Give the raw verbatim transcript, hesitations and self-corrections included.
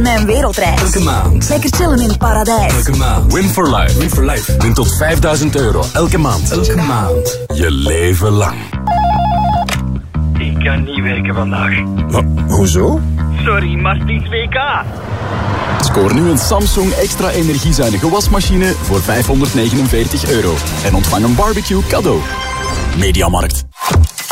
mijn wereldreis. Elke maand. Lekker chillen in het paradijs. Elke maand. Win for life. Win for life. Win tot vijfduizend euro elke maand. Elke maand. Je leven lang. Ik kan niet werken vandaag. Maar, hoezo? Sorry, maar het is W K. Scoor nu een Samsung extra energiezuinige wasmachine voor vijfhonderdnegenenveertig euro. En ontvang een barbecue cadeau. Mediamarkt.